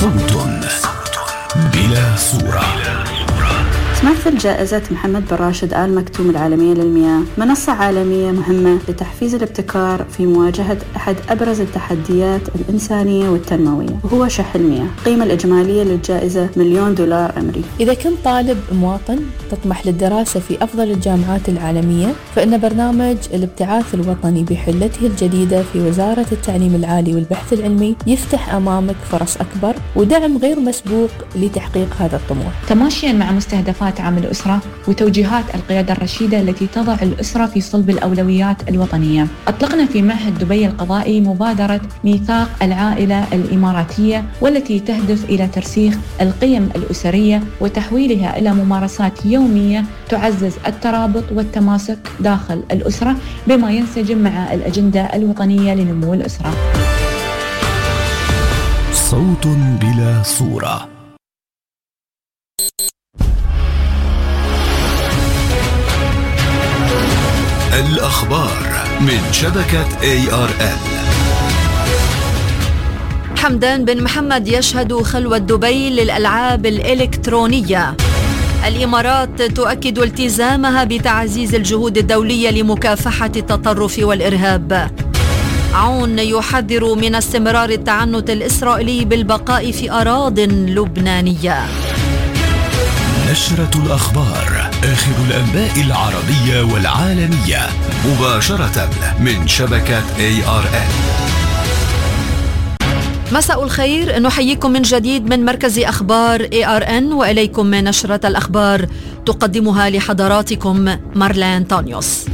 صوت بلا صورة. تمثل جائزة محمد بن راشد آل مكتوم العالمية للمياه منصة عالمية مهمة لتحفيز الابتكار في مواجهة أحد أبرز التحديات الإنسانية والتنموية، وهو شح المياه. القيمة الإجمالية للجائزة $1,000,000 أمريكي. إذا كنت طالب مواطن تطمح للدراسة في أفضل الجامعات العالمية، فإن برنامج الابتعاث الوطني بحلته الجديدة في وزارة التعليم العالي والبحث العلمي يفتح أمامك فرص أكبر ودعم غير مسبوق لتحقيق هذا الطموح، تماشيا مع مستهدفات عام الأسرة وتوجيهات القيادة الرشيدة التي تضع الأسرة في صلب الأولويات الوطنية. أطلقنا في معهد دبي القضائي مبادرة ميثاق العائلة الإماراتية، والتي تهدف إلى ترسيخ القيم الأسرية وتحويلها إلى ممارسات يومية تعزز الترابط والتماسك داخل الأسرة، بما ينسجم مع الأجندة الوطنية لنمو الأسرة. صوت بلا صورة. الأخبار من شبكة ARN. حمدان بن محمد يشهد خلوة دبي للألعاب الإلكترونية. الإمارات تؤكد التزامها بتعزيز الجهود الدولية لمكافحة التطرف والإرهاب. عون يحذر من استمرار التعنت الإسرائيلي بالبقاء في أراضٍ لبنانية. نشرة الأخبار، آخر الأنباء العربية والعالمية، مباشرة من شبكة ARN. مساء الخير، نحييكم من جديد من مركز أخبار ARN، وإليكم من نشرة الأخبار تقدمها لحضراتكم مارلين تونيوس.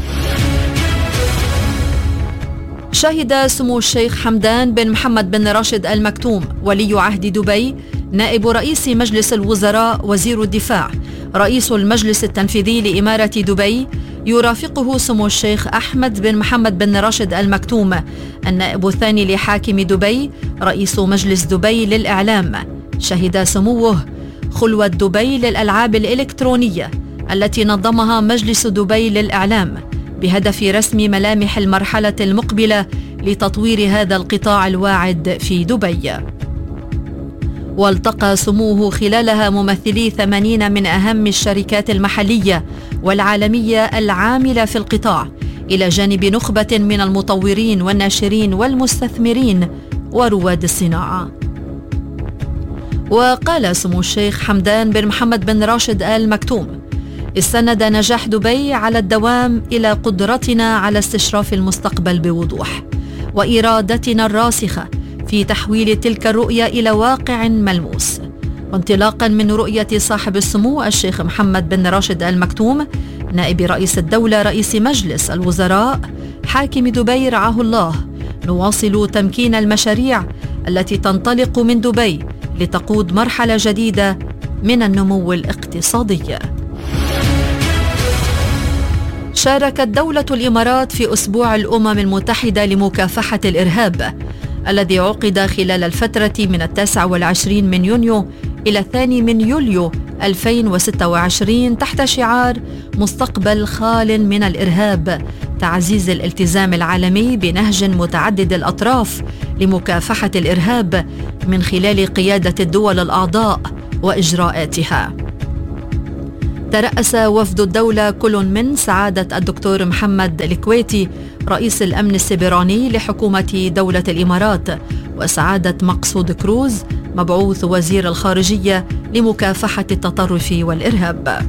شهد سمو الشيخ حمدان بن محمد بن راشد آل مكتوم ولي عهد دبي، نائب رئيس مجلس الوزراء، وزير الدفاع، رئيس المجلس التنفيذي لإمارة دبي، يرافقه سمو الشيخ أحمد بن محمد بن راشد آل مكتوم النائب الثاني لحاكم دبي، رئيس مجلس دبي للإعلام. شهد سموه خلوة دبي للألعاب الإلكترونية التي نظمها مجلس دبي للإعلام بهدف رسم ملامح المرحلة المقبلة لتطوير هذا القطاع الواعد في دبي. والتقى سموه خلالها ممثلي 80 من أهم الشركات المحلية والعالمية العاملة في القطاع، إلى جانب نخبة من المطورين والناشرين والمستثمرين ورواد الصناعة. وقال سمو الشيخ حمدان بن محمد بن راشد آل مكتوم: استند نجاح دبي على الدوام إلى قدرتنا على استشراف المستقبل بوضوح، وإرادتنا الراسخة في تحويل تلك الرؤية إلى واقع ملموس. وانطلاقا من رؤية صاحب السمو الشيخ محمد بن راشد آل مكتوم نائب رئيس الدولة رئيس مجلس الوزراء حاكم دبي رعاه الله، نواصل تمكين المشاريع التي تنطلق من دبي لتقود مرحلة جديدة من النمو الاقتصادي. شاركت دولة الإمارات في أسبوع الأمم المتحدة لمكافحة الإرهاب الذي عقد خلال الفترة من 29 من يونيو إلى 2 من يوليو 2026 تحت شعار مستقبل خال من الإرهاب، تعزيز الالتزام العالمي بنهج متعدد الأطراف لمكافحة الإرهاب من خلال قيادة الدول الأعضاء وإجراءاتها. ترأس وفد الدولة كل من سعادة الدكتور محمد الكويتي رئيس الأمن السيبراني لحكومة دولة الإمارات، وسعادة مقصود كروز مبعوث وزير الخارجية لمكافحة التطرف والإرهاب.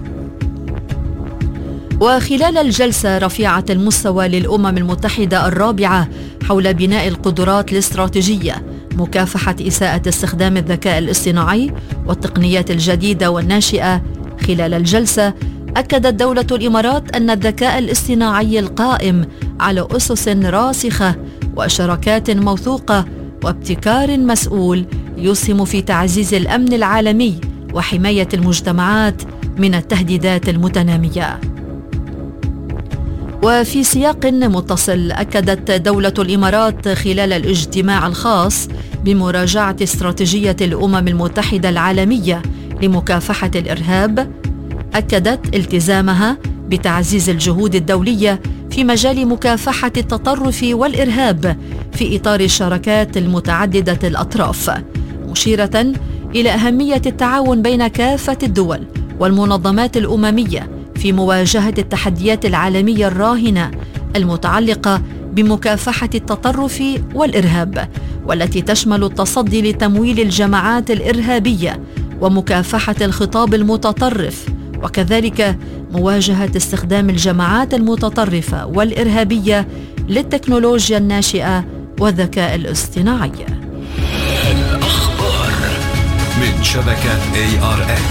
وخلال الجلسة رفيعة المستوى للأمم المتحدة الرابعة حول بناء القدرات الاستراتيجية مكافحة إساءة استخدام الذكاء الاصطناعي والتقنيات الجديدة والناشئة، خلال الجلسة أكدت دولة الإمارات أن الذكاء الاصطناعي القائم على أسس راسخة وشراكات موثوقة وابتكار مسؤول يسهم في تعزيز الأمن العالمي وحماية المجتمعات من التهديدات المتنامية. وفي سياق متصل، أكدت دولة الإمارات خلال الاجتماع الخاص بمراجعة استراتيجية الأمم المتحدة العالمية لمكافحة الإرهاب، أكدت التزامها بتعزيز الجهود الدولية في مجال مكافحة التطرف والإرهاب في إطار الشراكات المتعددة الأطراف، مشيرة إلى أهمية التعاون بين كافة الدول والمنظمات الأممية في مواجهة التحديات العالمية الراهنة المتعلقة بمكافحة التطرف والإرهاب، والتي تشمل التصدي لتمويل الجماعات الإرهابية ومكافحة الخطاب المتطرف، وكذلك مواجهة استخدام الجماعات المتطرفة والإرهابية للتكنولوجيا الناشئة والذكاء الاصطناعي. الأخبار من شبكة ARN.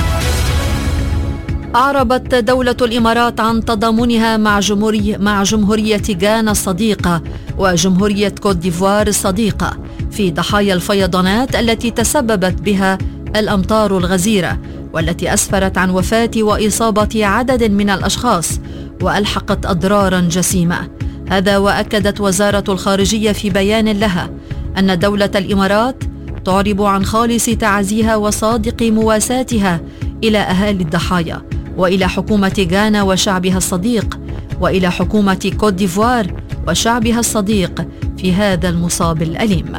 أعربت دولة الإمارات عن تضامنها مع جمهورية غانا الصديقة وجمهورية كوت ديفوار الصديقة في ضحايا الفيضانات التي تسببت بها الأمطار الغزيرة، والتي أسفرت عن وفاة وإصابة عدد من الأشخاص وألحقت أضرارا جسيمة. هذا وأكدت وزارة الخارجية في بيان لها أن دولة الإمارات تعرب عن خالص تعزيها وصادق مواساتها إلى أهالي الضحايا، وإلى حكومة غانا وشعبها الصديق، وإلى حكومة كوت ديفوار وشعبها الصديق في هذا المصاب الأليم.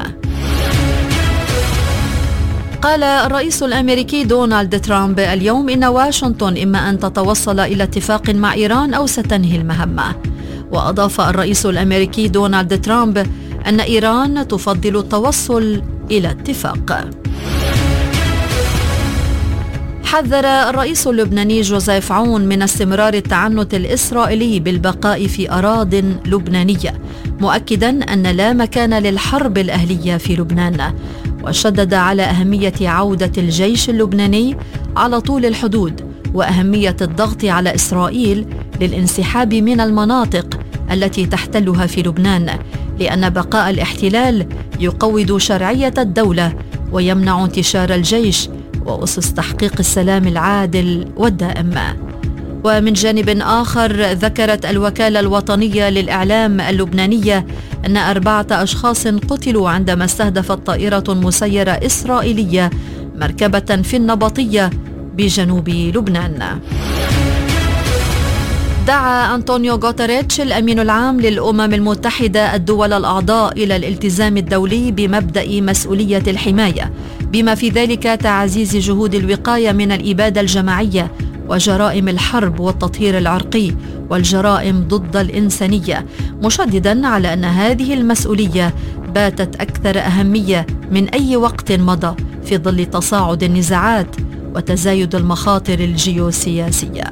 قال الرئيس الأمريكي دونالد ترامب اليوم إن واشنطن إما أن تتوصل إلى اتفاق مع إيران أو ستنهي المهمة. وأضاف الرئيس الأمريكي دونالد ترامب أن إيران تفضل التوصل إلى اتفاق. حذر الرئيس اللبناني جوزيف عون من استمرار التعنت الإسرائيلي بالبقاء في أراضٍ لبنانية، مؤكداً أن لا مكان للحرب الأهلية في لبنان، وشدد على أهمية عودة الجيش اللبناني على طول الحدود وأهمية الضغط على إسرائيل للانسحاب من المناطق التي تحتلها في لبنان، لأن بقاء الاحتلال يقوض شرعية الدولة ويمنع انتشار الجيش وأسس تحقيق السلام العادل والدائم. ومن جانب آخر، ذكرت الوكالة الوطنية للإعلام اللبنانية أن 4 أشخاص قتلوا عندما استهدفت طائرة مسيرة إسرائيلية مركبة في النبطية بجنوب لبنان. دعا أنطونيو غوتيريتش الأمين العام للأمم المتحدة الدول الأعضاء إلى الالتزام الدولي بمبدأ مسؤولية الحماية، بما في ذلك تعزيز جهود الوقاية من الإبادة الجماعية وجرائم الحرب والتطهير العرقي والجرائم ضد الإنسانية، مشدداً على أن هذه المسؤولية باتت أكثر أهمية من أي وقت مضى في ظل تصاعد النزاعات وتزايد المخاطر الجيوسياسية.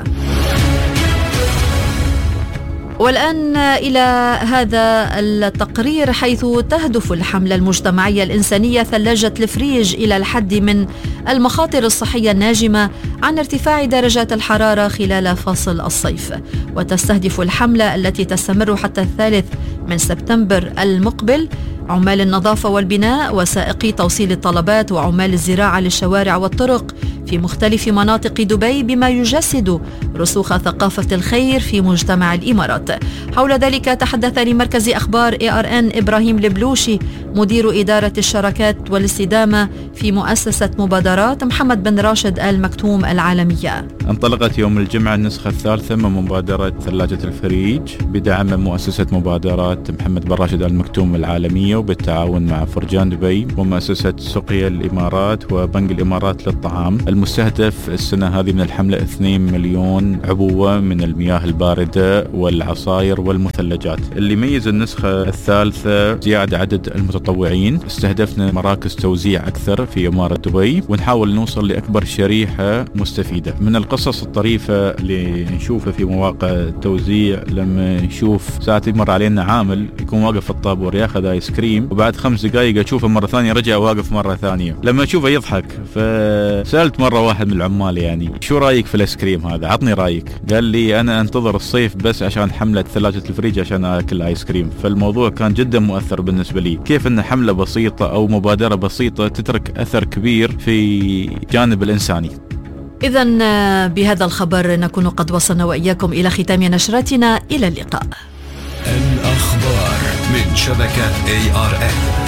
والآن إلى هذا التقرير، حيث تهدف الحملة المجتمعية الإنسانية ثلاجة الفريج إلى الحد من المخاطر الصحية الناجمة عن ارتفاع درجات الحرارة خلال فصل الصيف. وتستهدف الحملة التي تستمر حتى 3 سبتمبر المقبل عمال النظافة والبناء وسائقي توصيل الطلبات وعمال الزراعة للشوارع والطرق في مختلف مناطق دبي، بما يجسد رسوخ ثقافة الخير في مجتمع الإمارات. حول ذلك تحدث لمركز أخبار ARN إبراهيم البلوشي مدير إدارة الشراكات والاستدامة في مؤسسة مبادرات محمد بن راشد آل مكتوم العالمية. انطلقت يوم الجمعة النسخة الثالثة من مبادرة ثلاجة الفريج بدعم مؤسسة مبادرات محمد بن راشد آل مكتوم العالمية وبالتعاون مع فرجان دبي ومؤسسة سقيا الإمارات وبنك الإمارات للطعام. المستهدف السنة هذه من الحملة 2 مليون عبوة من المياه الباردة والعصائر والمثلجات. اللي يميز النسخة الثالثة زيادة عدد المتطوعين، استهدفنا مراكز توزيع أكثر في إمارة دبي ونحاول نوصل لأكبر شريحة مستفيدة. من القصص الطريفة اللي نشوفها في مواقع التوزيع لما نشوف ساعات يمر علينا عامل يكون واقف في الطابور ياخذ آيس كريم وبعد 5 دقائق أشوفه مرة ثانية رجع واقف مرة ثانية، لما أشوفه يضحك. فسألت مرة واحد من العمال يعني شو رأيك في الآيس كريم هذا؟ عطني رأيك. قال لي أنا أنتظر الصيف بس عشان حملة ثلاجة الفريج عشان أكل آيس كريم. فالموضوع كان جدا مؤثر بالنسبة لي، كيف أن حملة بسيطة أو مبادرة بسيطة تترك أثر كبير في جانب الإنساني. إذن بهذا الخبر نكون قد وصلنا وإياكم إلى ختام نشرتنا. إلى اللقاء. الأخبار من شبكة ARN.